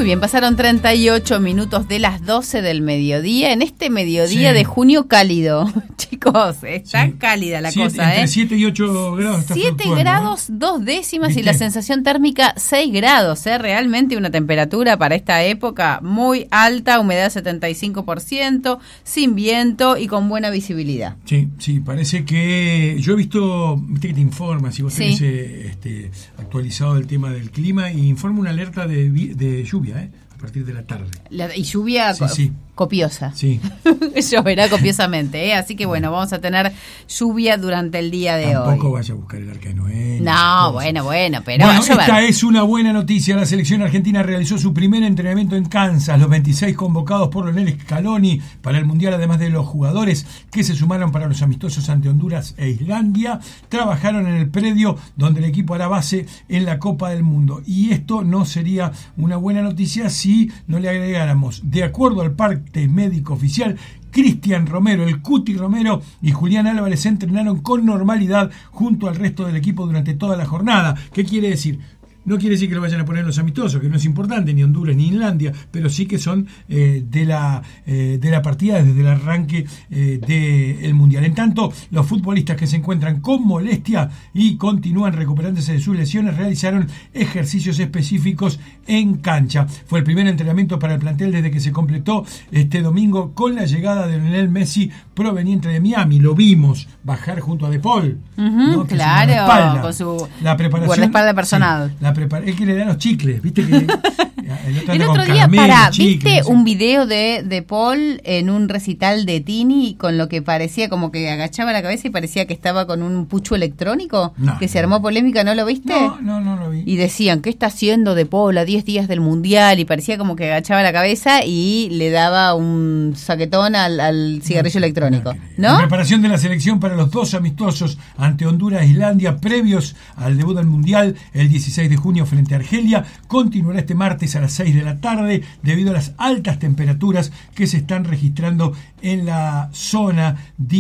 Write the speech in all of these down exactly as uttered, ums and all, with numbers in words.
bien, pasaron treinta y ocho minutos de las doce del mediodía, en este mediodía Sí. de junio cálido. Chicos, está Sí. cálida la Siete- cosa, entre ¿eh? siete y ocho grados está siete fluctuando, grados, ¿eh? dos décimas y ¿Viste? la sensación térmica seis grados, ¿eh? Realmente una temperatura para esta época muy alta, humedad setenta y cinco por ciento, sin viento y con buena visibilidad. Sí, sí, parece que yo he visto, viste que te informas y vos Sí. tenés eh, este, actualizado el tema del clima y informa una alerta de, vi- de lluvia, ¿eh? A partir de la tarde. La- y lluvia Sí, co- sí. copiosa. Sí. Lloverá copiosamente, ¿eh? Así que bueno, vamos a tener lluvia durante el día de Tampoco hoy. vaya a buscar el arca de Noé. No, esas cosas. bueno, bueno, pero Bueno, va a llover. esta es una buena noticia. La selección argentina realizó su primer entrenamiento en Kansas. Los veintiséis convocados por Lionel Scaloni para el Mundial, además de los jugadores que se sumaron para los amistosos ante Honduras e Islandia, trabajaron en el predio donde el equipo hará base en la Copa del Mundo. Y esto no sería una buena noticia si no le agregáramos, de acuerdo al parte médico oficial, Cristian Romero, el Cuti Romero y Julián Álvarez se entrenaron con normalidad junto al resto del equipo durante toda la jornada. ¿Qué quiere decir? No quiere decir que lo vayan a poner en los amistosos, que no es importante, ni Honduras ni Islandia, pero sí que son eh, de la eh, de la partida desde el arranque eh, del Mundial. En tanto, los futbolistas que se encuentran con molestia y continúan recuperándose de sus lesiones realizaron ejercicios específicos en cancha. Fue el primer entrenamiento para el plantel desde que se completó este domingo con la llegada de Lionel Messi proveniente de Miami. Lo vimos bajar junto a De Paul. Ujú, ¿no? Que es claro, una espalda. con su la preparación, guardaespaldas personal. Sí, la prepara, es que le da los chicles, viste que el otro, El anda otro con día, caramelo, para, chicle, ¿viste no sé. un video de, de Paul en un recital de Tini con lo que parecía como que agachaba la cabeza y parecía que estaba con un pucho electrónico? No, que se no. armó polémica, ¿no lo viste? No, no, no lo vi. Y decían, ¿qué está haciendo De Paul a diez días del Mundial? Y parecía como que agachaba la cabeza y le daba un saquetón al, al cigarrillo No, electrónico, no, ¿no? La preparación de la selección para los dos amistosos ante Honduras e Islandia previos al debut del Mundial el dieciséis de junio frente a Argelia continuará este martes a las seis de la tarde debido a las altas temperaturas que se están registrando en la zona.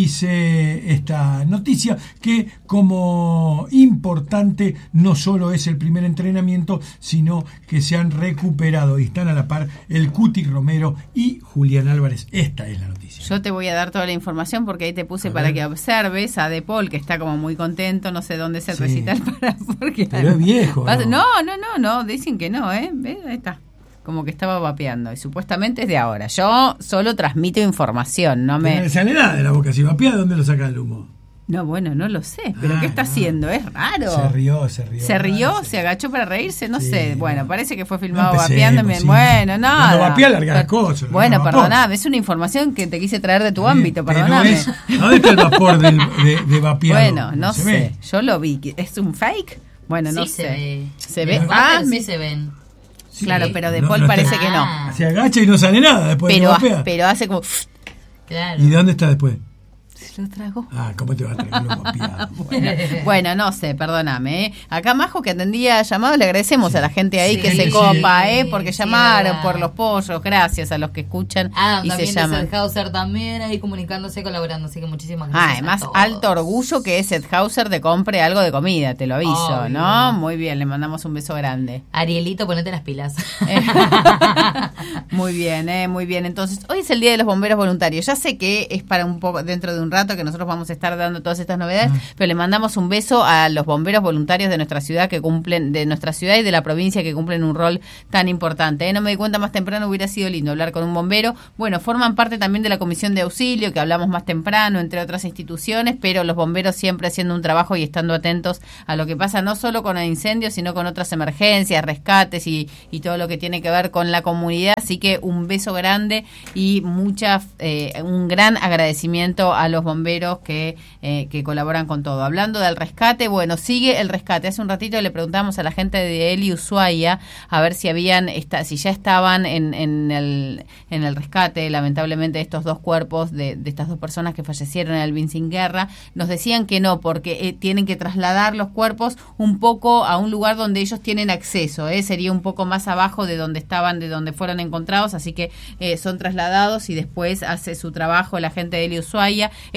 Dice esta noticia que como importante no solo es el primer entrenamiento, sino que se han recuperado y están a la par el Cuti Romero y Julián Álvarez. Esta es la noticia. Yo te voy a dar toda la información porque ahí te puse A para ver. que observes a De Paul, que está como muy contento, no sé dónde es el Sí. recital para porque Pero es viejo, Vas- ¿no? No, no, no, no, dicen que no, ¿eh? ¿Ves? Ahí está. Como que estaba vapeando y supuestamente es de ahora. Yo solo transmito información, no Pero me... no sale nada de la boca. Si vapea, ¿de dónde lo saca el humo? No, bueno, no lo sé, pero Ah, ¿qué está no. haciendo? Es raro. Se rió, se rió. Se rió, Ah, se agachó para reírse, no Sí, sé. no. Bueno, parece que fue filmado No empecemos, vapeando. me- sí. Bueno, no. Cuando vapea, larga las cosas, Bueno, larga vapor. perdoname, es una información que te quise traer de tu Bien, ámbito, pero perdoname. es- ¿Dónde está el vapor del, de, de vapeado? Bueno, no se sé, ve. yo lo vi. ¿Es un fake? Bueno, no Sí sé. se ve. ¿Se ve? Los Ah, váteres me- sí se ven. Sí. claro, pero de No, Paul no parece está- que no. Ah. Se agacha y no sale nada después Pero, de vapea. pero hace como... Claro. ¿Y de dónde está después? Se lo tragó. Ah, ¿cómo te va a traer lo vapeado? Bueno, bueno, no sé, perdóname. ¿eh? Acá Majo, que atendía llamados, le agradecemos a la gente ahí Sí, que se sí, copa, ¿eh? porque sí, llamaron verdad. por los pollos. Gracias a los que escuchan Ah, y se también de llaman. Sedhauser también ahí comunicándose, colaborando, así que muchísimas Ah, gracias. además, a todos. alto orgullo que Sedhauser te compre algo de comida, te lo aviso, Obvio. ¿no? Muy bien, le mandamos un beso grande. Arielito, ponete las pilas. Eh, muy bien, eh, muy bien. Entonces, hoy es el Día de los Bomberos Voluntarios. Ya sé que es para un poco dentro de un rato que nosotros vamos a estar dando todas estas novedades, Ah. pero le mandamos un beso a los bomberos voluntarios de nuestra ciudad que cumplen, de nuestra ciudad y de la provincia que cumplen un rol tan importante. ¿eh? No me di cuenta más temprano, hubiera sido lindo hablar con un bombero. Bueno, forman parte también de la comisión de auxilio que hablamos más temprano, entre otras instituciones, pero los bomberos siempre haciendo un trabajo y estando atentos a lo que pasa, no solo con el incendio, sino con otras emergencias, rescates y, y todo lo que tiene que ver con la comunidad. Así que un beso grande y mucha, eh, un gran agradecimiento a los bomberos que, eh, que colaboran con todo. Hablando del rescate, bueno, sigue el rescate. Hace un ratito le preguntamos a la gente de Eli Ushuaia a ver si habían, esta, si ya estaban en, en, el, en el rescate, lamentablemente, estos dos cuerpos de, de estas dos personas que fallecieron en el Vincent Guerra. Nos decían que no, porque eh, tienen que trasladar los cuerpos un poco a un lugar donde ellos tienen acceso, ¿eh? Sería un poco más abajo de donde estaban, de donde fueron encontrados, así que eh, son trasladados y después hace su trabajo la gente de Eli Ushuaia. Esto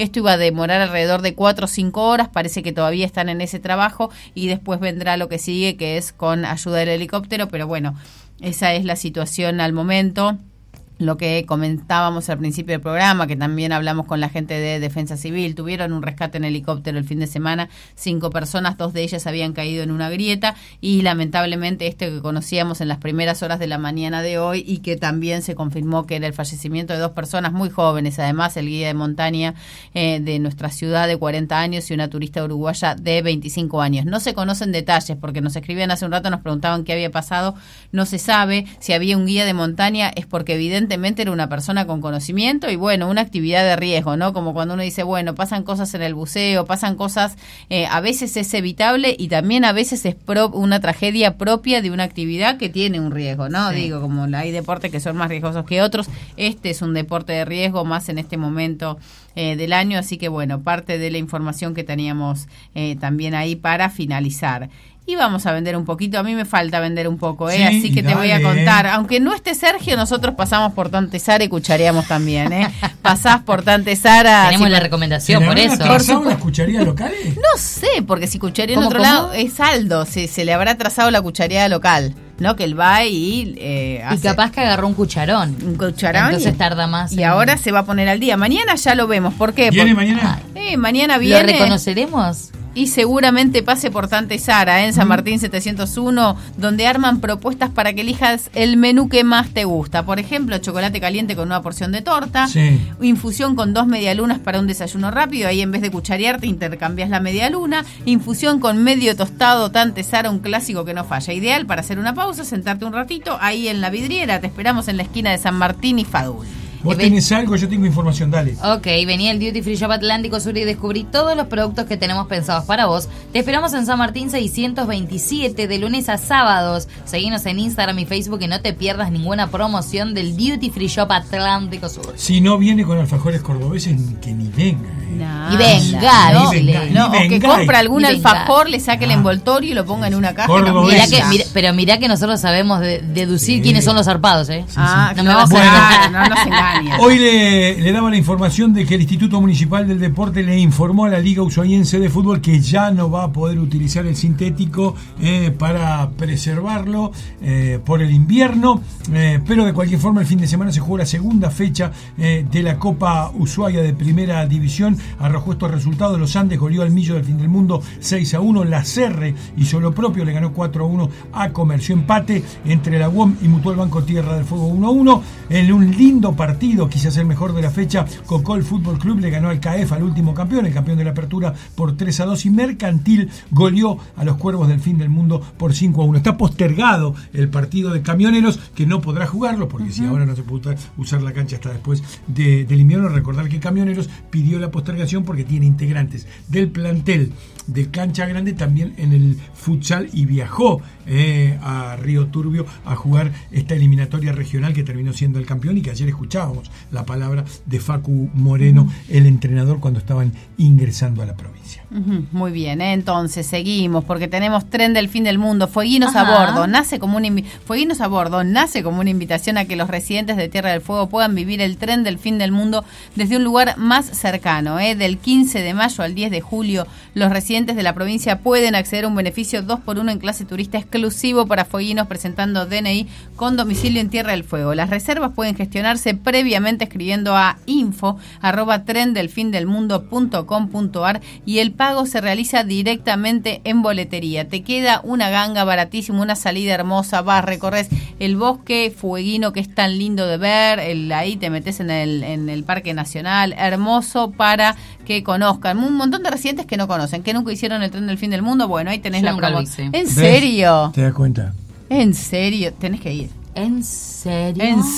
Esto iba a demorar alrededor de cuatro o cinco horas, parece que todavía están en ese trabajo y después vendrá lo que sigue, que es con ayuda del helicóptero, pero bueno, esa es la situación al momento. Lo que comentábamos al principio del programa, que también hablamos con la gente de Defensa Civil, tuvieron un rescate en helicóptero el fin de semana, cinco personas, dos de ellas habían caído en una grieta y lamentablemente este que conocíamos en las primeras horas de la mañana de hoy y que también se confirmó que era el fallecimiento de dos personas muy jóvenes, además el guía de montaña eh, de nuestra ciudad de cuarenta años y una turista uruguaya de veinticinco años. No se conocen detalles porque nos escribían hace un rato, nos preguntaban qué había pasado, no se sabe si había un guía de montaña, es porque evidentemente era una persona con conocimiento y bueno, una actividad de riesgo, ¿no? Como cuando uno dice, bueno, pasan cosas en el buceo, pasan cosas, eh, a veces es evitable y también a veces es pro, una tragedia propia de una actividad que tiene un riesgo, ¿no? Sí. Digo, como hay deportes que son más riesgosos que otros, este es un deporte de riesgo más en este momento eh, del año, así que bueno, parte de la información que teníamos eh, también ahí para finalizar. Y vamos a vender un poquito, a mí me falta vender un poco, ¿eh? Sí, así que te voy a contar. Aunque no esté Sergio, nosotros pasamos por Tantesara y cuchareamos también, ¿eh? Pasás por Tantesara. Tenemos si la recomendación, por eso. ¿Por supuesto las cucharías locales? No sé, porque si cucharía en otro ¿Cómo? lado es saldo, se, se le habrá trazado la cucharía local, ¿no? Que él va y eh, hace Y capaz que agarró un cucharón. un cucharón. Entonces y, tarda más. Y en... ahora se va a poner al día. Mañana ya lo vemos. ¿Por qué? ¿Viene Porque, mañana? eh, mañana viene. ¿Lo reconoceremos? Y seguramente pase por Tantesara, ¿eh? En San Martín setecientos uno, donde arman propuestas para que elijas el menú que más te gusta. Por ejemplo, chocolate caliente con una porción de torta, sí. Infusión con dos medialunas para un desayuno rápido, ahí en vez de cucharearte intercambias la medialuna, infusión con medio tostado Tantesara, un clásico que no falla, ideal para hacer una pausa, sentarte un ratito, ahí en la vidriera, te esperamos en la esquina de San Martín y Fadul. Vos tenés algo, yo tengo información, dale. Ok, vení al Duty Free Shop Atlántico Sur y descubrí todos los productos que tenemos pensados para vos. Te esperamos en San Martín seiscientos veintisiete, de lunes a sábados. Seguinos en Instagram y Facebook y no te pierdas ninguna promoción del Duty Free Shop Atlántico Sur. Si no viene con alfajores cordobeses, que ni venga. Eh. No, y venga, no, ni venga, no, ni o que venga, compra algún ni venga. alfajor, le saque el Ah. envoltorio y lo ponga en una caja. Cordobesa. Mirá que, mira, pero mirá que nosotros sabemos de, deducir Sí. quiénes son los zarpados, ¿eh? Ah, No no, me vas a bueno, engañar. no nos engañes. Hoy le, le daba la información de que el Instituto Municipal del Deporte le informó a la Liga Ushuaiense de Fútbol que ya no va a poder utilizar el sintético eh, para preservarlo eh, por el invierno, eh, pero de cualquier forma el fin de semana se jugó la segunda fecha eh, de la Copa Ushuaia de Primera División. Arrojó estos resultados: Los Andes goleó al Millo del Fin del Mundo seis a uno, La Serre hizo lo propio, le ganó cuatro a uno a Comercio. Empate entre la U O M y Mutual Banco Tierra del Fuego uno a uno en un lindo partido, quizás el mejor de la fecha. Cocol Fútbol Club le ganó al C A E F, al último campeón, el campeón de la apertura, por tres a dos, y Mercantil goleó a los Cuervos del Fin del Mundo por cinco a uno. Está postergado el partido de Camioneros, que no podrá jugarlo porque uh-huh. si ahora no se puede usar la cancha hasta después de, del invierno. Recordar que Camioneros pidió la postergación porque tiene integrantes del plantel de Cancha Grande también en el futsal y viajó eh, a Río Turbio a jugar esta eliminatoria regional que terminó siendo el campeón, y que ayer escuchábamos la palabra de Facu Moreno, uh-huh. el entrenador, cuando estaban ingresando a la provincia. Uh-huh. Muy bien, ¿eh? Entonces seguimos porque tenemos Tren del Fin del Mundo, Fueguinos Ajá. a bordo, nace como un invi- Fueguinos a bordo nace como una invitación a que los residentes de Tierra del Fuego puedan vivir el Tren del Fin del Mundo desde un lugar más cercano, ¿eh? Del quince de mayo al diez de julio, los residentes de la provincia pueden acceder a un beneficio dos por uno en clase turista exclusivo para fueguinos presentando D N I con domicilio en Tierra del Fuego. Las reservas pueden gestionarse previamente escribiendo a info arroba trendelfindelmundo punto com punto ar y el pago se realiza directamente en boletería. Te queda una ganga baratísima, una salida hermosa, vas, recorres el bosque fueguino que es tan lindo de ver, el, ahí te metes en el, en el Parque Nacional, hermoso para que conozcan. Un montón de residentes que no conocen, que nunca hicieron el Tren del Fin del Mundo. Bueno, ahí tenés Yo la nunca lo promo. hice. ¿En ¿Ves? serio? ¿Te das cuenta? ¿En serio? Tenés que ir. ¿En serio? ¿En